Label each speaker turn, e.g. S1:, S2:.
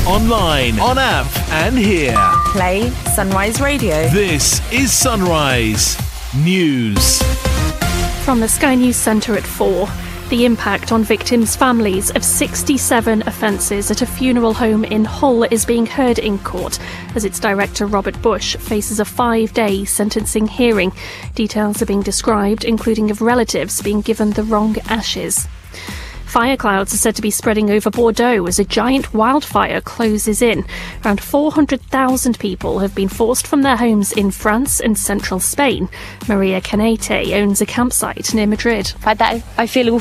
S1: online, on app and here.
S2: Play Sunrise Radio.
S1: This is Sunrise News.
S3: From the Sky News Centre at 4. The impact on victims' families of 67 offences at a funeral home in Hull is being heard in court as its director Robert Bush faces a 5-day sentencing hearing. Details are being described, including of relatives being given the wrong ashes. Fire clouds are said to be spreading over Bordeaux as a giant wildfire closes in. Around 400,000 people have been forced from their homes in France and central Spain. Maria Canete owns a campsite near Madrid.
S4: I feel awful